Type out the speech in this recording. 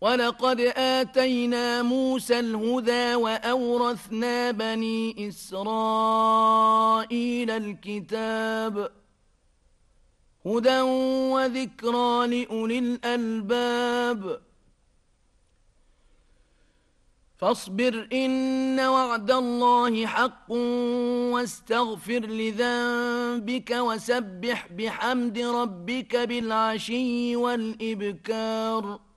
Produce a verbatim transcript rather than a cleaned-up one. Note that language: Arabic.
ولقد آتينا موسى الهدى وأورثنا بني إسرائيل الكتاب هدى وذكرى لأولي الألباب فاصبر إن وعد الله حق واستغفر لذنبك وسبح بحمد ربك بالعشي والإبكار